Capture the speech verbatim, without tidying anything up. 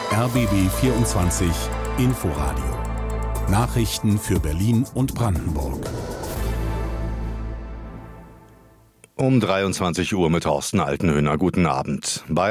R B B vierundzwanzig Inforadio. Nachrichten für Berlin und Brandenburg. Um dreiundzwanzig Uhr mit Thorsten Altenhöhner. Guten Abend. Bei